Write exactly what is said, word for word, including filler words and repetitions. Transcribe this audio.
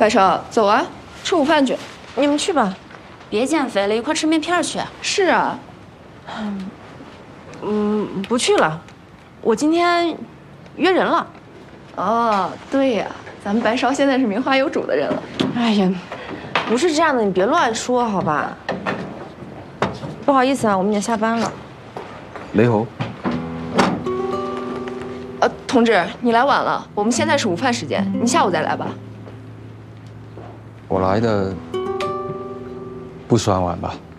白少，走啊，吃午饭去。 你们去吧， 别减肥了，一块吃面片去。 是啊。 嗯，不去了，我今天约人了。 哦，对呀，咱们白少现在是名花有主的人了。 哎呀，不是这样的，你别乱说好吧？不好意思啊，我们已经下班了。 雷猴， 呃，同志，你来晚了，我们现在是午饭时间，你下午再来吧。 我来的不算晚吧？